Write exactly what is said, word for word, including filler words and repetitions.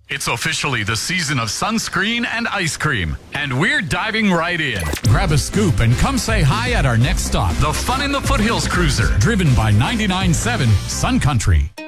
It's officially the season of sunscreen and ice cream, and we're diving right in. Grab a scoop and come say hi at our next stop. The Fun in the Foothills Cruiser, driven by ninety-nine point seven Sun Country.